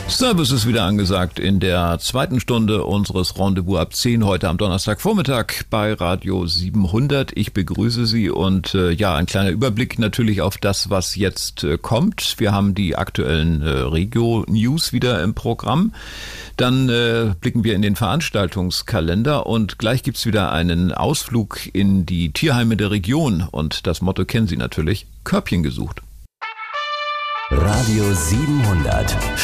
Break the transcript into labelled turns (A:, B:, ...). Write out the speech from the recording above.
A: Service ist wieder angesagt in der zweiten Stunde unseres Rendezvous ab 10 heute am Donnerstagvormittag bei Radio 700. Ich begrüße Sie und ein kleiner Überblick natürlich auf das, was jetzt kommt. Wir haben die aktuellen Regio-News wieder im Programm. Dann blicken wir in den Veranstaltungskalender und gleich gibt's wieder einen Ausflug in die Tierheime der Region. Und das Motto kennen Sie natürlich, Körbchen gesucht.
B: Radio 700.